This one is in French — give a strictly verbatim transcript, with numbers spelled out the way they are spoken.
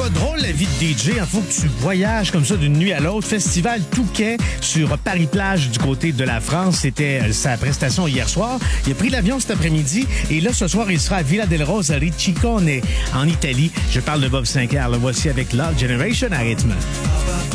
pas drôle la vie de D J. Il faut que tu voyages comme ça d'une nuit à l'autre. Festival Touquet sur Paris-Plage du côté de la France. C'était sa prestation hier soir. Il a pris l'avion cet après-midi et là, ce soir, il sera à Villa del Rosa, à Riccione, en Italie. Je parle de Bob Sinclair. Le voici avec Love Generation à rythme.